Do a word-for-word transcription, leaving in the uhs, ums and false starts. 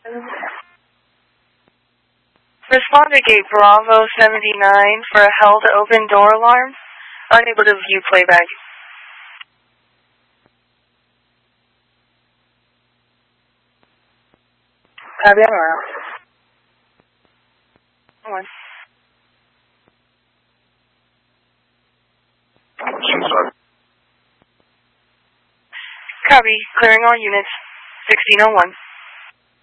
Responder gate Bravo seventy-nine for a held open door alarm. Unable to view playback. Copy on around. One. Copy. Clearing all units. sixteen oh one.